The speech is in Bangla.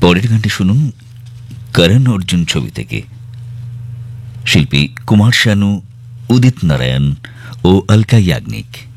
পরের গানটি শুনুন করণ অর্জুন ছবি থেকে। শিল্পী কুমার শানু, উদিত নারায়ণ ও অলকা ইয়াগনিক।